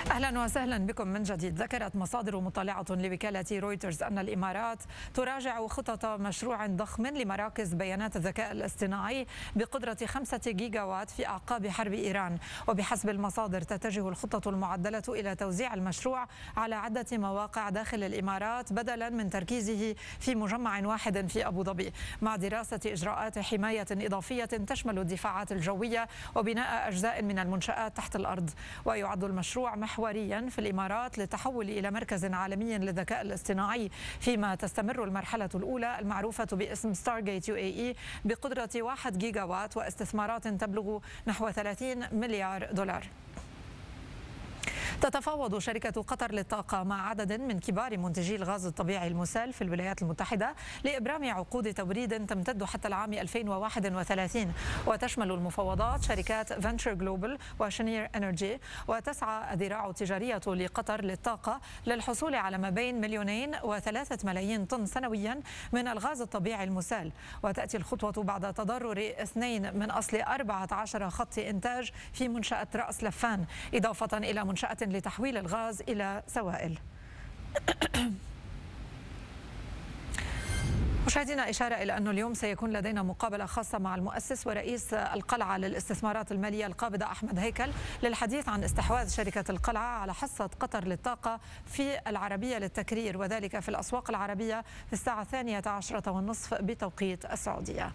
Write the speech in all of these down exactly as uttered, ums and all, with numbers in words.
أهلا وسهلا بكم من جديد. ذكرت مصادر مطلعة لوكالة رويترز أن الإمارات تراجع خطط مشروع ضخم لمراكز بيانات الذكاء الاصطناعي بقدرة خمسة جيجا وات في أعقاب حرب إيران. وبحسب المصادر تتجه الخطة المعدلة إلى توزيع المشروع على عدة مواقع داخل الإمارات بدلا من تركيزه في مجمع واحد في أبو ظبي، مع دراسة إجراءات حماية إضافية تشمل الدفاعات الجوية وبناء أجزاء من المنشآت تحت الأرض. ويعد المشروع محوريا في الإمارات للتحول إلى مركز عالمي للذكاء الاصطناعي، فيما تستمر المرحلة الأولى المعروفة باسم ستارغيت يو اي اي بقدرة واحد جيجا وات واستثمارات تبلغ نحو ثلاثين مليار دولار. تتفاوض شركة قطر للطاقة مع عدد من كبار منتجي الغاز الطبيعي المسال في الولايات المتحدة لإبرام عقود توريد تمتد حتى العام ألفين وواحد وثلاثين، وتشمل المفاوضات شركات فنتشر جلوبال وشنير انرجي. وتسعى الذراع التجارية لقطر للطاقة للحصول على ما بين مليونين وثلاثة ملايين طن سنويا من الغاز الطبيعي المسال. وتأتي الخطوة بعد تضرر اثنين من أصل أربعة عشر خط إنتاج في منشأة رأس لفان، إضافة إلى منشأة لتحويل الغاز إلى سوائل. مشاهدينا، إشارة إلى أنه اليوم سيكون لدينا مقابلة خاصة مع المؤسس ورئيس القلعة للاستثمارات المالية القابضة أحمد هيكل للحديث عن استحواذ شركة القلعة على حصة قطر للطاقة في العربية للتكرير، وذلك في الأسواق العربية في الساعة الثانية عشرة والنصف بتوقيت السعودية.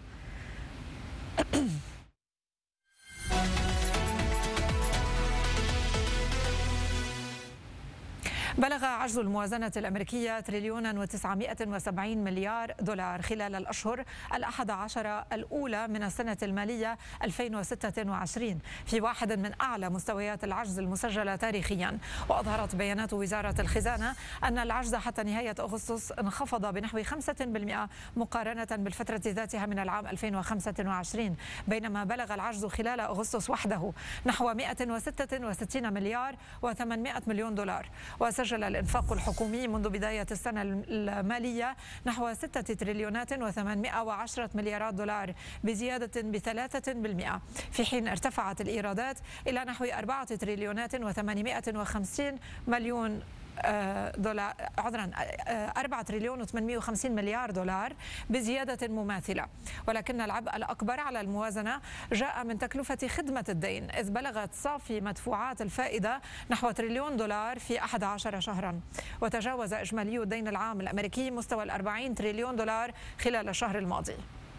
بلغ عجز الموازنة الأمريكية تريليونا وتسعمائة وسبعين مليار دولار خلال الأشهر الأحد عشر الأولى من السنة المالية ألفين وستة وعشرين، في واحد من أعلى مستويات العجز المسجلة تاريخيا. وأظهرت بيانات وزارة الخزانة أن العجز حتى نهاية أغسطس انخفض بنحو خمسة بالمئة مقارنة بالفترة ذاتها من العام ألفين وخمسة وعشرين، بينما بلغ العجز خلال أغسطس وحده نحو مائة وستة وستين مليار وثمانمائة مليون دولار. وسجل سجل الإنفاق الحكومي منذ بداية السنة المالية نحو ستة تريليونات وثمانمائة وعشرة مليارات دولار بزيادة بثلاثة بالمئة، في حين ارتفعت الإيرادات إلى نحو أربعة تريليونات وثمانمائة وخمسين مليون دولار عذرا أربعة تريليون وثمانمائة وخمسين مليار دولار بزيادة مماثلة. ولكن العبء الأكبر على الموازنة جاء من تكلفة خدمة الدين، إذ بلغت صافي مدفوعات الفائدة نحو تريليون دولار في أحد عشر شهرا، وتجاوز إجمالي الدين العام الأمريكي مستوى الأربعين تريليون دولار خلال الشهر الماضي.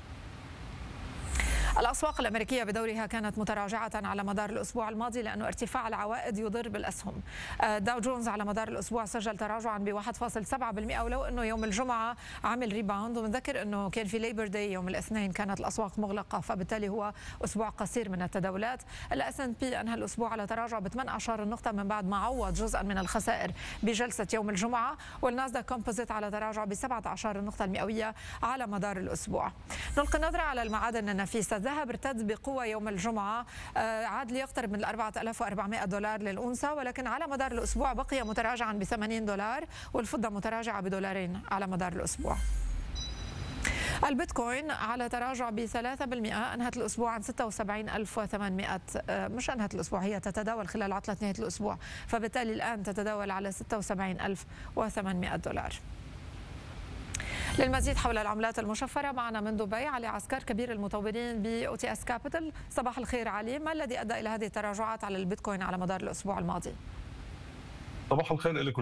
الأسواق الأمريكية بدورها كانت متراجعة على مدار الأسبوع الماضي لأنه ارتفاع العوائد يضر بالأسهم. داو جونز على مدار الأسبوع سجل تراجعا ب واحد فاصلة سبعة بالمئة، ولو أنه يوم الجمعة عمل ريباوند، وبنذكر أنه كان في ليبر داي يوم الاثنين كانت الأسواق مغلقة، فبالتالي هو أسبوع قصير من التداولات. الأس أند بي أنهى الأسبوع على تراجع ب ثمانية عشر نقطة من بعد ما عوض جزءا من الخسائر بجلسة يوم الجمعة، والناسداك كومبوزيت على تراجع ب سبعة عشر نقطة المئوية على مدار الأسبوع. نلقي نظرة على المعادن النفيسة. الذهب ارتد بقوة يوم الجمعة، عاد ليقترب من أربعة آلاف وأربعمائة دولار للأونصة، ولكن على مدار الأسبوع بقي متراجعا ب ثمانين دولار، والفضة متراجعة بدولارين على مدار الأسبوع. البيتكوين على تراجع ب ثلاثة بالمئة، أنهت الأسبوع عن ستة وسبعين ألف وثمانمائة، مش أنهت الأسبوع، هي تتداول خلال عطلة نهاية الأسبوع، فبالتالي الآن تتداول على ستة وسبعين ألف وثمانمائة دولار. للمزيد حول العملات المشفرة معنا من دبي علي عسكر كبير المطورين بأو تي اس كابيتال. صباح الخير علي، ما الذي أدى إلى هذه التراجعات على البيتكوين على مدار الأسبوع الماضي؟ صباح الخير لكم.